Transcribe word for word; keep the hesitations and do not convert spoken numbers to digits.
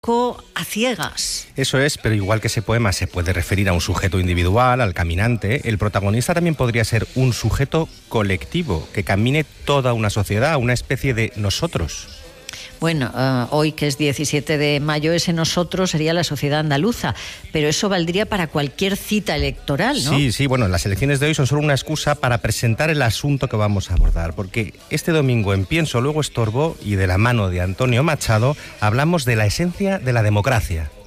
a ciegas. Eso es, pero igual que ese poema se puede referir a un sujeto individual, al caminante, el protagonista también podría ser un sujeto colectivo, que camine toda una sociedad, una especie de nosotros. Bueno, uh, hoy que es diecisiete de mayo, ese nosotros sería la sociedad andaluza, pero eso valdría para cualquier cita electoral, ¿no? Sí, sí, bueno, las elecciones de hoy son solo una excusa para presentar el asunto que vamos a abordar, porque este domingo en Pienso, luego estorbo, y de la mano de Antonio Machado, hablamos de la esencia de la democracia.